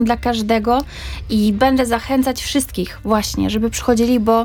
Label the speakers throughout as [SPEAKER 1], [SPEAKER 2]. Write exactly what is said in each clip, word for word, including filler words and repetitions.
[SPEAKER 1] dla każdego i będę zachęcać wszystkich właśnie, żeby przychodzili, bo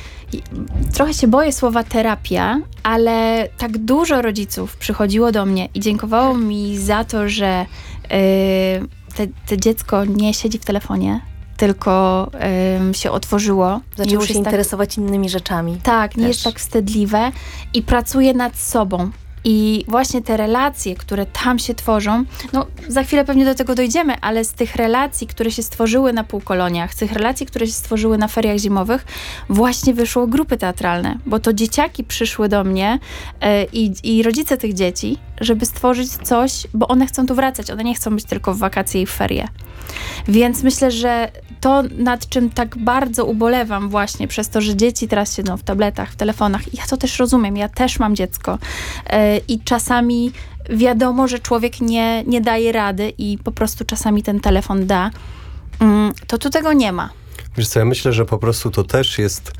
[SPEAKER 1] trochę się boję słowa terapia, ale tak dużo rodziców przychodziło do mnie i dziękowało mi za to, że yy, te, te dziecko nie siedzi w telefonie, tylko yy, się otworzyło.
[SPEAKER 2] Zaczęło się interesować tak, innymi rzeczami.
[SPEAKER 1] Tak, nie też. Jest tak wstydliwe i pracuje nad sobą. I właśnie te relacje, które tam się tworzą, no za chwilę pewnie do tego dojdziemy, ale z tych relacji, które się stworzyły na półkoloniach, z tych relacji, które się stworzyły na feriach zimowych, właśnie wyszło grupy teatralne, bo to dzieciaki przyszły do mnie yy, i, i rodzice tych dzieci, żeby stworzyć coś, bo one chcą tu wracać, one nie chcą być tylko w wakacje i w ferie. Więc myślę, że to, nad czym tak bardzo ubolewam właśnie przez to, że dzieci teraz siedzą w tabletach, w telefonach, ja to też rozumiem, ja też mam dziecko yy, i czasami wiadomo, że człowiek nie, nie daje rady i po prostu czasami ten telefon da, yy, to tu tego nie ma.
[SPEAKER 3] Wiesz co, ja myślę, że po prostu to też jest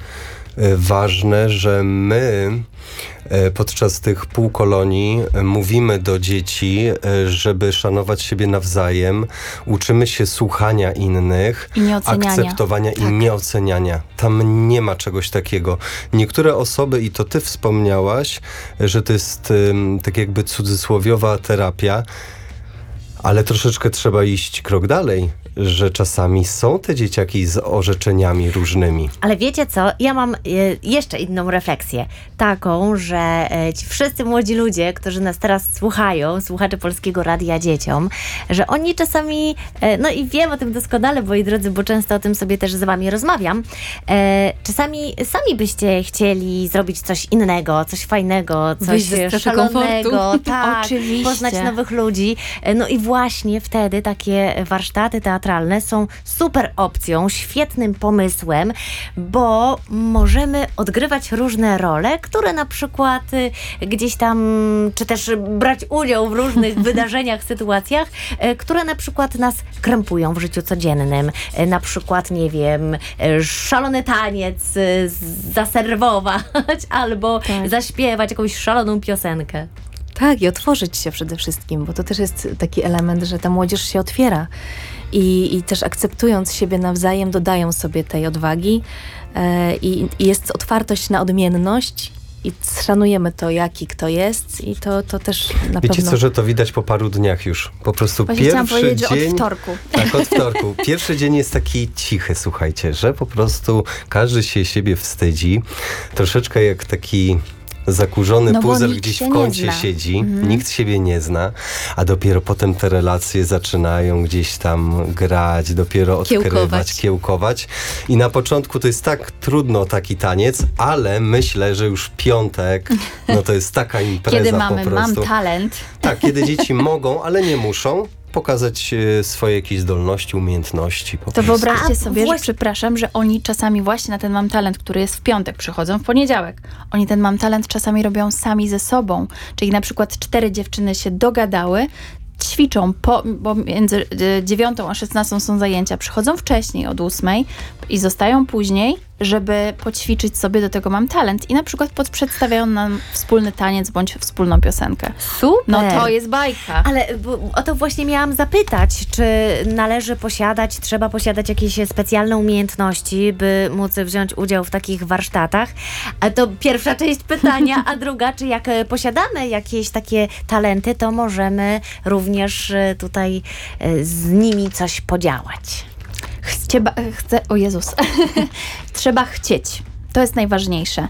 [SPEAKER 3] ważne, że my podczas tych półkolonii mówimy do dzieci, żeby szanować siebie nawzajem, uczymy się słuchania innych,
[SPEAKER 1] i nieoceniania.
[SPEAKER 3] Akceptowania
[SPEAKER 1] tak.
[SPEAKER 3] i nieoceniania. Tam nie ma czegoś takiego. Niektóre osoby, i to ty wspomniałaś, że to jest tak jakby cudzysłowiowa terapia, ale troszeczkę trzeba iść krok dalej, że czasami są te dzieciaki z orzeczeniami różnymi.
[SPEAKER 4] Ale wiecie co? Ja mam e, jeszcze inną refleksję. Taką, że e, ci wszyscy młodzi ludzie, którzy nas teraz słuchają, słuchacze Polskiego Radia Dzieciom, że oni czasami, e, no i wiem o tym doskonale, moi drodzy, bo często o tym sobie też z wami rozmawiam, e, czasami sami byście chcieli zrobić coś innego, coś fajnego, coś szalonego, tak,
[SPEAKER 1] Oczywiście.
[SPEAKER 4] Poznać nowych ludzi. E, no i właśnie wtedy takie warsztaty teatralne są super opcją, świetnym pomysłem, bo możemy odgrywać różne role, które na przykład y, gdzieś tam, czy też brać udział w różnych wydarzeniach, sytuacjach, y, które na przykład nas krępują w życiu codziennym. Y, na przykład, nie wiem, y, szalony taniec y, zaserwować albo
[SPEAKER 1] tak.
[SPEAKER 4] zaśpiewać jakąś szaloną piosenkę.
[SPEAKER 2] Tak, i otworzyć się przede wszystkim, bo to też jest taki element, że ta młodzież się otwiera i, i też akceptując siebie nawzajem dodają sobie tej odwagi e, i, i jest otwartość na odmienność i szanujemy to, jaki kto jest i to, to też na
[SPEAKER 3] Wiecie
[SPEAKER 2] pewno...
[SPEAKER 3] co, że to widać po paru dniach już. Po prostu
[SPEAKER 1] Właśnie
[SPEAKER 3] pierwszy
[SPEAKER 1] chciałam powiedzieć,
[SPEAKER 3] dzień...
[SPEAKER 1] że od wtorku.
[SPEAKER 3] Tak, od wtorku. Pierwszy dzień jest taki cichy, słuchajcie, że po prostu każdy się siebie wstydzi. Troszeczkę jak taki... zakurzony
[SPEAKER 1] no
[SPEAKER 3] puzzle gdzieś w kącie siedzi, mhm. nikt siebie nie zna, a dopiero potem te relacje zaczynają gdzieś tam grać, dopiero odkrywać, kiełkować. kiełkować. I na początku to jest tak trudno taki taniec, ale myślę, że już piątek, no to jest taka impreza
[SPEAKER 1] kiedy mamy,
[SPEAKER 3] po prostu.
[SPEAKER 1] Mam talent.
[SPEAKER 3] Tak, kiedy dzieci mogą, ale nie muszą pokazać e, swoje jakieś zdolności, umiejętności. Po
[SPEAKER 1] to
[SPEAKER 3] prostu.
[SPEAKER 1] wyobraźcie sobie,
[SPEAKER 4] właśnie...
[SPEAKER 1] że przepraszam, że oni czasami właśnie na ten Mam Talent, który jest w piątek, przychodzą w poniedziałek. Oni ten Mam Talent czasami robią sami ze sobą. Czyli na przykład cztery dziewczyny się dogadały, ćwiczą, po, bo między dziewiątą a szesnastą są zajęcia, przychodzą wcześniej od ósmej i zostają później, żeby poćwiczyć sobie do tego Mam Talent i na przykład pod, przedstawiają nam wspólny taniec bądź wspólną piosenkę.
[SPEAKER 4] Super!
[SPEAKER 1] No to jest bajka.
[SPEAKER 4] Ale o to właśnie miałam zapytać, czy należy posiadać, trzeba posiadać jakieś specjalne umiejętności, by móc wziąć udział w takich warsztatach. A to pierwsza część pytania, a druga, czy jak posiadamy jakieś takie talenty, to możemy również tutaj z nimi coś podziałać.
[SPEAKER 1] Trzeba, chce, o Jezus, trzeba chcieć. To jest najważniejsze.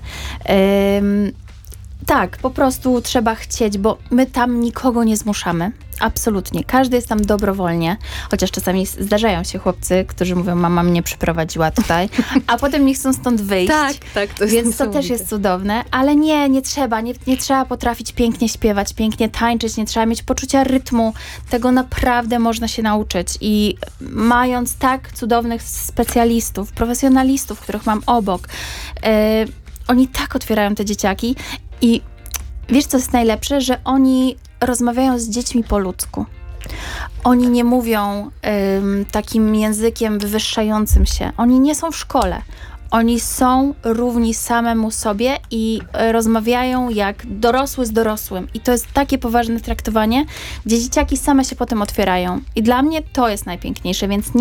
[SPEAKER 1] Ym, tak, po prostu trzeba chcieć, bo my tam nikogo nie zmuszamy. Absolutnie. Każdy jest tam dobrowolnie, chociaż czasami zdarzają się chłopcy, którzy mówią, mama mnie przyprowadziła tutaj, a potem nie chcą stąd wyjść.
[SPEAKER 2] Tak, tak. To jest
[SPEAKER 1] Więc to też jest cudowne, ale nie, nie trzeba, nie, nie trzeba potrafić pięknie śpiewać, pięknie tańczyć, nie trzeba mieć poczucia rytmu. Tego naprawdę można się nauczyć i mając tak cudownych specjalistów, profesjonalistów, których mam obok, yy, oni tak otwierają te dzieciaki i wiesz, co jest najlepsze? Że oni rozmawiają z dziećmi po ludzku. Oni nie mówią ym, takim językiem wywyższającym się. Oni nie są w szkole. Oni są równi samemu sobie i e, rozmawiają jak dorosły z dorosłym. I to jest takie poważne traktowanie, gdzie dzieciaki same się potem otwierają. I dla mnie to jest najpiękniejsze, więc nie